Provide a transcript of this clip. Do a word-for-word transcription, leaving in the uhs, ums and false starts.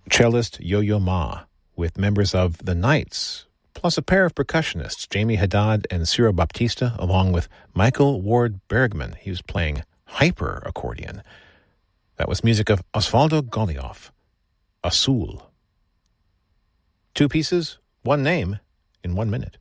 cellist Yo-Yo Ma with members of The Knights, plus a pair of percussionists, Jamie Haddad and Ciro Baptista, along with Michael Ward Bergman. He was playing hyper accordion. That was music of Osvaldo Golijov, Azul. Two pieces, one name, in one minute.